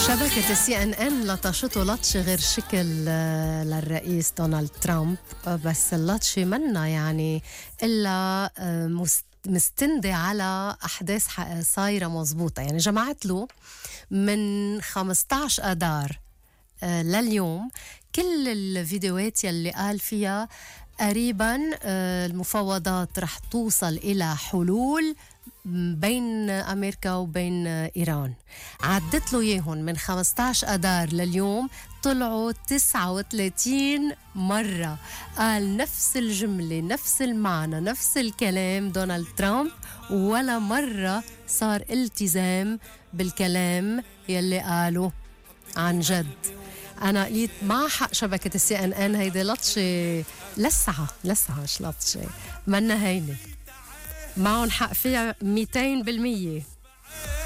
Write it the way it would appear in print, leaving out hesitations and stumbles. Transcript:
شبكة CNN لطشته لطشة غير شكل للرئيس دونالد ترامب، بس اللطشة منا يعني إلا مستندة على أحداث صايرة مزبوطة. يعني جمعت له من 15 أدار لليوم كل الفيديوهات يلي قال فيها قريبا المفاوضات رح توصل إلى حلول بين أمريكا وبين إيران. عدت له ياهن من 15 أدار لليوم طلعوا 39 مرة قال نفس الجملة، نفس المعنى، نفس الكلام دونالد ترامب، ولا مرة صار التزام بالكلام يلي قاله عن جد. أنا قلت مع حق شبكة CNN هيدي لطشة لسعة مش لطشة، منا هيني معهم حق فيها 200%.